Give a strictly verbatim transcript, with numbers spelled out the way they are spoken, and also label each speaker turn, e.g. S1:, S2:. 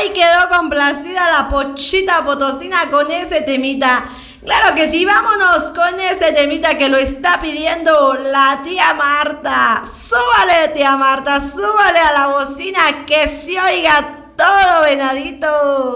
S1: Ahí quedó complacida la Pochita Potosina con ese temita. Claro que sí, vámonos con ese temita que lo está pidiendo la tía Marta. Súbale, tía Marta, súbale a la bocina que se oiga todo, venadito.